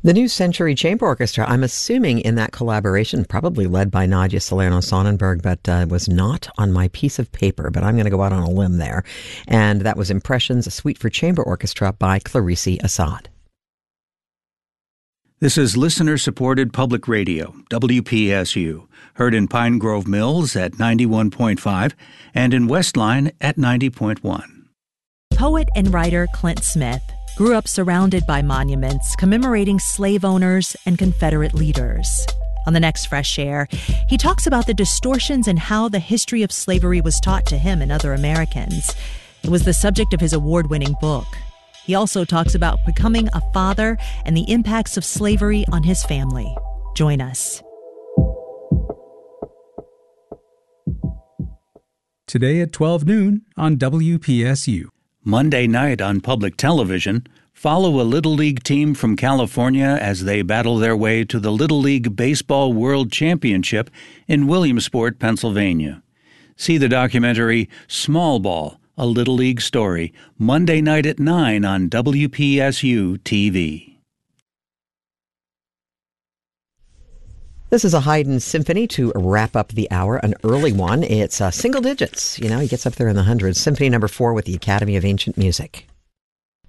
The New Century Chamber Orchestra, I'm assuming in that collaboration, probably led by Nadia Salerno-Sonnenberg, but was not on my piece of paper, but I'm going to go out on a limb there. And that was Impressions, a suite for chamber orchestra by Clarice Assad. This is listener-supported public radio, WPSU, heard in Pine Grove Mills at 91.5 and in Westline at 90.1. Poet and writer Clint Smith grew up surrounded by monuments commemorating slave owners and Confederate leaders. On the next Fresh Air, he talks about the distortions in how the history of slavery was taught to him and other Americans. It was the subject of his award-winning book. He also talks about becoming a father and the impacts of slavery on his family. Join us. Today at 12 noon on WPSU. Monday night on public television, follow a Little League team from California as they battle their way to the Little League Baseball World Championship in Williamsport, Pennsylvania. See the documentary Small Ball, a Little League Story, Monday night at 9 on WPSU TV. This is a Haydn symphony to wrap up the hour, an early one. It's single digits. You know, he gets up there in the hundreds. Symphony number 4 with the Academy of Ancient Music.